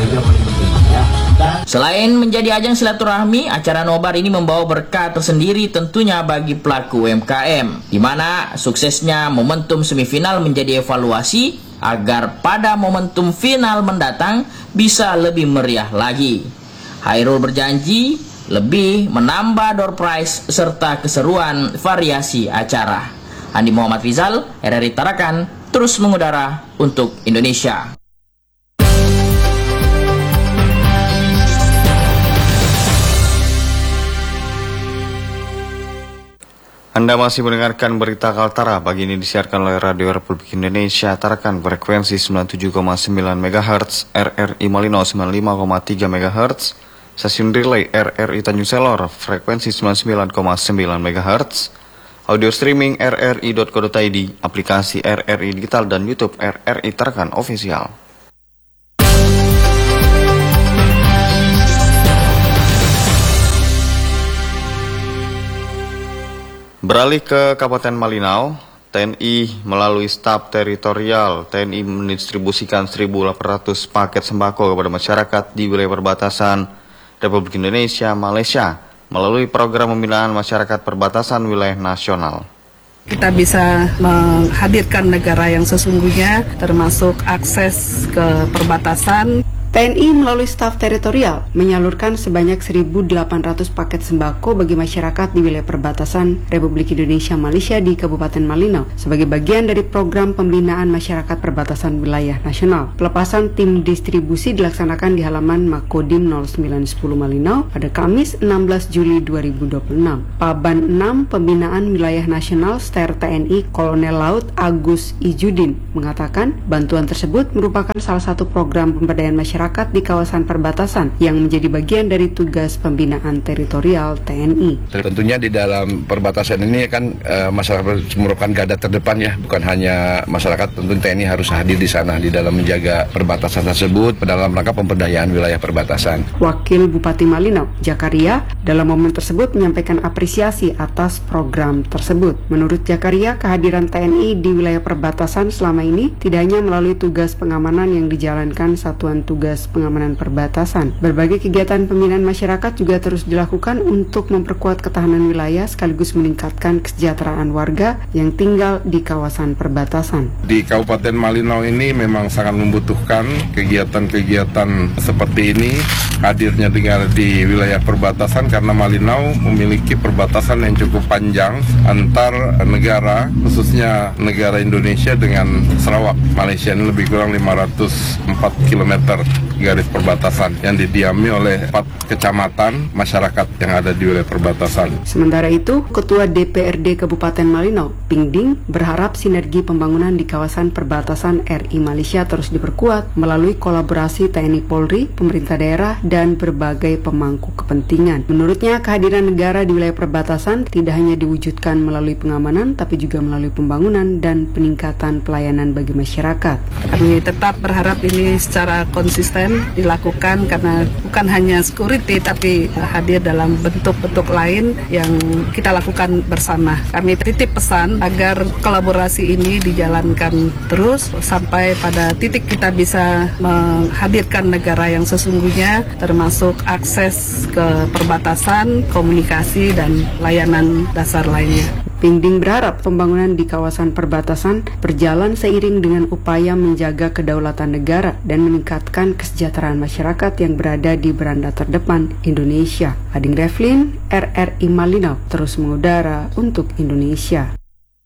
aja paling penting ya. Selain menjadi ajang silaturahmi, acara nobar ini membawa berkah tersendiri tentunya bagi pelaku UMKM, di mana suksesnya momentum semifinal menjadi evaluasi agar pada momentum final mendatang bisa lebih meriah lagi. Hairul berjanji lebih menambah door prize serta keseruan variasi acara. Andi Muhammad Rizal, RRI Tarakan, terus mengudara untuk Indonesia. Anda masih mendengarkan berita Kaltara. Pagi ini disiarkan oleh Radio Republik Indonesia Tarakan frekuensi 97,9 MHz, RRI Malino 95,3 MHz, stasiun relay RRI Tanjung Selor frekuensi 99,9 MHz, audio streaming rri.co.id, aplikasi RRI Digital dan YouTube RRI Tarakan Official. Beralih ke Kabupaten Malinau, TNI melalui staf teritorial TNI mendistribusikan 1.800 paket sembako kepada masyarakat di wilayah perbatasan Republik Indonesia Malaysia melalui program pembinaan masyarakat perbatasan wilayah nasional. Kita bisa menghadirkan negara yang sesungguhnya, termasuk akses ke perbatasan. TNI melalui staf teritorial menyalurkan sebanyak 1.800 paket sembako bagi masyarakat di wilayah perbatasan Republik Indonesia Malaysia di Kabupaten Malinau sebagai bagian dari program pembinaan masyarakat perbatasan wilayah nasional. Pelepasan tim distribusi dilaksanakan di halaman Makodim 0910 Malinau pada Kamis 16 Juli 2026. Paban 6 Pembinaan Wilayah Nasional STER TNI Kolonel Laut Agus Ijudin mengatakan bantuan tersebut merupakan salah satu program pemberdayaan masyarakat di kawasan perbatasan yang menjadi bagian dari tugas pembinaan teritorial TNI. Tentunya di dalam perbatasan ini kan masyarakat merupakan garda terdepan ya, bukan hanya masyarakat, tentu TNI harus hadir di sana di dalam menjaga perbatasan tersebut dalam rangka pemberdayaan wilayah perbatasan. Wakil Bupati Malinau, Jakaria, dalam momen tersebut menyampaikan apresiasi atas program tersebut. Menurut Jakaria, kehadiran TNI di wilayah perbatasan selama ini tidak hanya melalui tugas pengamanan yang dijalankan Satuan Tugas Pengamanan Perbatasan. Berbagai kegiatan pembinaan masyarakat juga terus dilakukan untuk memperkuat ketahanan wilayah sekaligus meningkatkan kesejahteraan warga yang tinggal di kawasan perbatasan. Di Kabupaten Malinau ini memang sangat membutuhkan kegiatan-kegiatan seperti ini, hadirnya di wilayah perbatasan karena Malinau memiliki perbatasan yang cukup panjang antar negara, khususnya negara Indonesia dengan Sarawak. Malaysia ini lebih kurang 504 km garis perbatasan yang didiami oleh 4 kecamatan masyarakat yang ada di wilayah perbatasan. Sementara itu, Ketua DPRD Kabupaten Malinau, Pingding, berharap sinergi pembangunan di kawasan perbatasan RI Malaysia terus diperkuat melalui kolaborasi TNI Polri, pemerintah daerah, dan berbagai pemangku kepentingan. Menurutnya, kehadiran negara di wilayah perbatasan tidak hanya diwujudkan melalui pengamanan, tapi juga melalui pembangunan dan peningkatan pelayanan bagi masyarakat. Kami tetap berharap ini secara konsisten dilakukan karena bukan hanya security tapi hadir dalam bentuk-bentuk lain yang kita lakukan bersama. Kami titip pesan agar kolaborasi ini dijalankan terus sampai pada titik kita bisa menghadirkan negara yang sesungguhnya, termasuk akses ke perbatasan, komunikasi dan layanan dasar lainnya. Pingding berharap pembangunan di kawasan perbatasan berjalan seiring dengan upaya menjaga kedaulatan negara dan meningkatkan kesejahteraan masyarakat yang berada di beranda terdepan Indonesia. Ading Reflin, RRI Malinau, terus mengudara untuk Indonesia.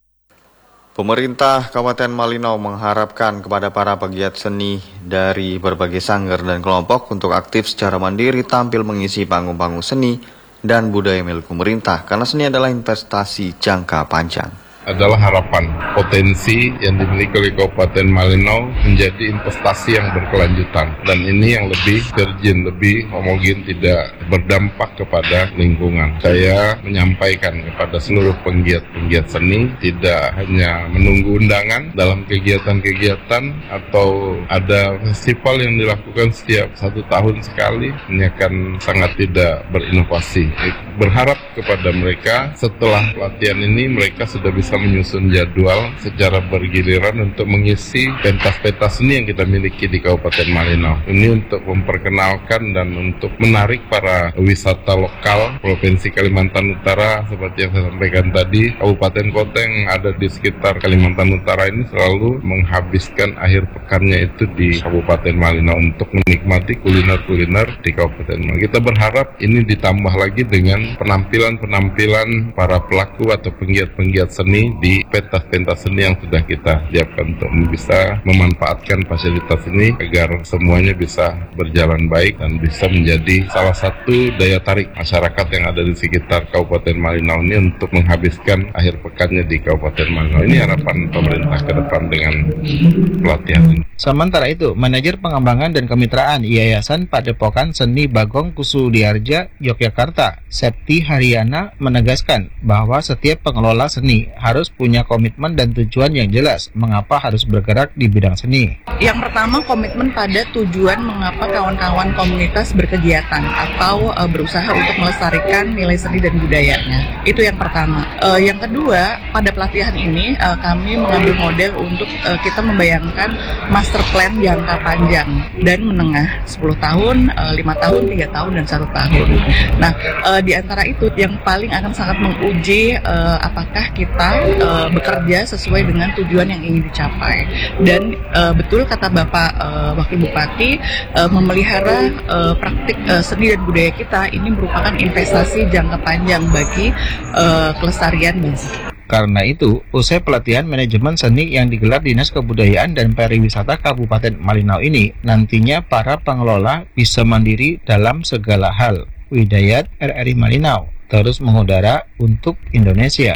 Pemerintah Kabupaten Malinau mengharapkan kepada para pegiat seni dari berbagai sanggar dan kelompok untuk aktif secara mandiri tampil mengisi panggung-panggung seni dan budaya milik pemerintah, karena seni adalah investasi jangka panjang. Adalah harapan potensi yang dimiliki oleh Kabupaten Malinau menjadi investasi yang berkelanjutan, dan ini yang lebih terjun, lebih homogen, tidak berdampak kepada lingkungan. Saya menyampaikan kepada seluruh penggiat-penggiat seni tidak hanya menunggu undangan dalam kegiatan-kegiatan atau ada festival yang dilakukan setiap 1 tahun sekali, ini akan sangat tidak berinovasi. Berharap kepada mereka setelah pelatihan ini mereka sudah bisa bisa menyusun jadwal secara bergiliran untuk mengisi pentas-pentas seni yang kita miliki di Kabupaten Malinau. Ini untuk memperkenalkan dan untuk menarik para wisata lokal Provinsi Kalimantan Utara. Seperti yang saya sampaikan tadi, kabupaten kota yang ada di sekitar Kalimantan Utara ini selalu menghabiskan akhir pekannya itu di Kabupaten Malinau untuk menikmati kuliner-kuliner di Kabupaten Malinau. Kita berharap ini ditambah lagi dengan penampilan-penampilan para pelaku atau penggiat-penggiat seni di pentas-pentas seni yang sudah kita siapkan untuk bisa memanfaatkan fasilitas ini agar semuanya bisa berjalan baik dan bisa menjadi salah satu daya tarik masyarakat yang ada di sekitar Kabupaten Malinau ini untuk menghabiskan akhir pekannya di Kabupaten Malinau. Ini harapan pemerintah ke depan dengan pelatihan ini. Sementara itu, Manajer Pengembangan dan Kemitraan Yayasan Padepokan Seni Bagong Kusudiarja, Yogyakarta, Septi Haryana menegaskan bahwa setiap pengelola seni harus punya komitmen dan tujuan yang jelas mengapa harus bergerak di bidang seni. Yang pertama, komitmen pada tujuan mengapa kawan-kawan komunitas berkegiatan atau berusaha untuk melestarikan nilai seni dan budayanya. Itu yang pertama. Yang kedua, pada pelatihan ini kami mengambil model untuk kita membayangkan master plan jangka panjang dan menengah 10 tahun, 5 tahun, 3 tahun, dan 1 tahun. Nah, di antara itu yang paling akan sangat menguji apakah kita bekerja sesuai dengan tujuan yang ingin dicapai. Dan betul kata Bapak Wakil Bupati, memelihara praktik seni dan budaya kita ini merupakan investasi jangka panjang bagi kelestarian bangsa. Karena itu, usai pelatihan manajemen seni yang digelar Dinas Kebudayaan dan Pariwisata Kabupaten Malinau ini, nantinya para pengelola bisa mandiri dalam segala hal. Widayat, RRI Malinau, terus mengudara untuk Indonesia.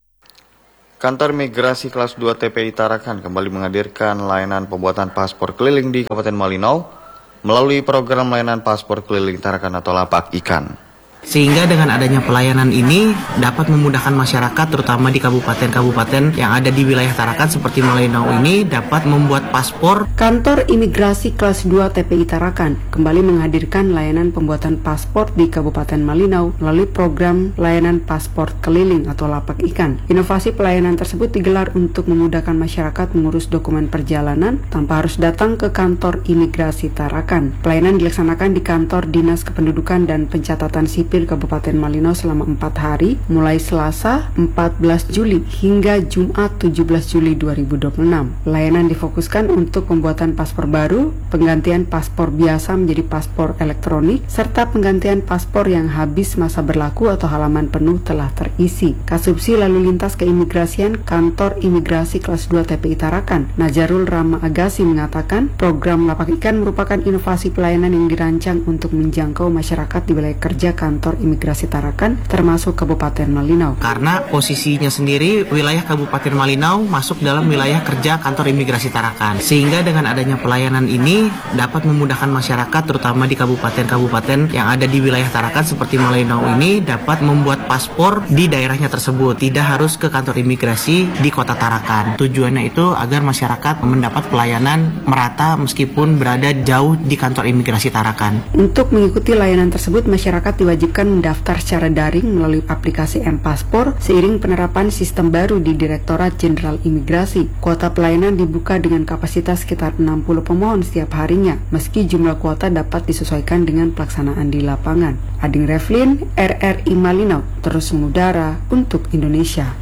Kantor Migrasi Kelas 2 TPI Tarakan kembali menghadirkan layanan pembuatan paspor keliling di Kabupaten Malinau melalui program layanan paspor keliling Tarakan atau Lapak Ikan. Sehingga dengan adanya pelayanan ini dapat memudahkan masyarakat terutama di kabupaten-kabupaten yang ada di wilayah Tarakan seperti Malinau ini dapat membuat paspor. Kantor Imigrasi Kelas 2 TPI Tarakan kembali menghadirkan layanan pembuatan paspor di Kabupaten Malinau melalui program layanan paspor keliling atau Lapak Ikan. Inovasi pelayanan tersebut digelar untuk memudahkan masyarakat mengurus dokumen perjalanan tanpa harus datang ke kantor Imigrasi Tarakan. Pelayanan dilaksanakan di kantor Dinas Kependudukan dan Pencatatan Sipil Kabupaten Malinau selama 4 hari, mulai Selasa 14 Juli hingga Jumat 17 Juli 2026. Layanan difokuskan untuk pembuatan paspor baru, penggantian paspor biasa menjadi paspor elektronik, serta penggantian paspor yang habis masa berlaku atau halaman penuh telah terisi. Kasubsi Lalu Lintas Keimigrasian Kantor Imigrasi Kelas 2 TPI Tarakan, Najarul Rama Agasi mengatakan, program Lapak Ikan merupakan inovasi pelayanan yang dirancang untuk menjangkau masyarakat di wilayah kerja kantor Imigrasi Tarakan termasuk Kabupaten Malinau. Karena posisinya sendiri wilayah Kabupaten Malinau masuk dalam wilayah kerja kantor Imigrasi Tarakan. Sehingga dengan adanya pelayanan ini dapat memudahkan masyarakat terutama di kabupaten-kabupaten yang ada di wilayah Tarakan seperti Malinau ini dapat membuat paspor di daerahnya tersebut. Tidak harus ke kantor imigrasi di kota Tarakan. Tujuannya itu agar masyarakat mendapat pelayanan merata meskipun berada jauh di kantor Imigrasi Tarakan. Untuk mengikuti layanan tersebut, masyarakat diwajibkan mendaftar secara daring melalui aplikasi M-Paspor seiring penerapan sistem baru di Direktorat Jenderal Imigrasi. Kuota pelayanan dibuka dengan kapasitas sekitar 60 pemohon setiap harinya, meski jumlah kuota dapat disesuaikan dengan pelaksanaan di lapangan. Ading Revlin, RRI Malinau, terus mengudara untuk Indonesia.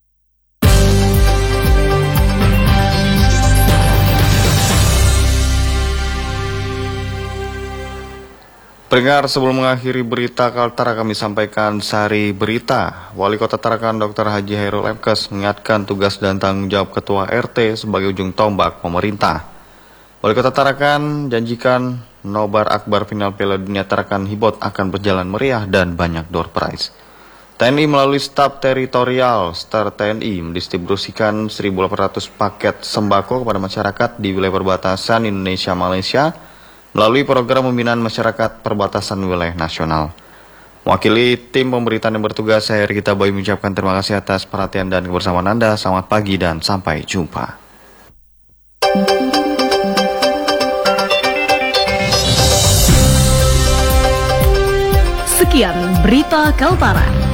Pendengar, sebelum mengakhiri berita Kaltara kami sampaikan sari berita. Wali Kota Tarakan Dr. Haji Hairul Emkes mengingatkan tugas dan tanggung jawab Ketua RT sebagai ujung tombak pemerintah. Wali Kota Tarakan janjikan nobar akbar final Piala Dunia Tarakan Hibot akan berjalan meriah dan banyak door prize. TNI melalui staf teritorial Star TNI mendistribusikan 1.800 paket sembako kepada masyarakat di wilayah perbatasan Indonesia-Malaysia melalui program pembinaan masyarakat perbatasan wilayah nasional. Mewakili tim pemberitaan yang bertugas, saya Rikita Boy mengucapkan terima kasih atas perhatian dan kebersamaan Anda. Selamat pagi dan sampai jumpa. Sekian berita Kaltara.